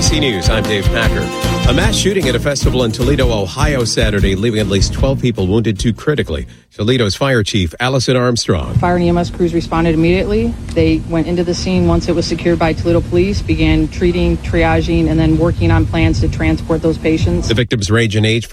ABC News, I'm Dave Packer. A mass shooting at a festival in Toledo, Ohio Saturday, leaving at least 12 people wounded, 2 critically. Toledo's fire chief, Allison Armstrong. Fire and EMS crews responded immediately. They went into the scene once it was secured by Toledo police, began treating, triaging, and then working on plans to transport those patients. The victims range in age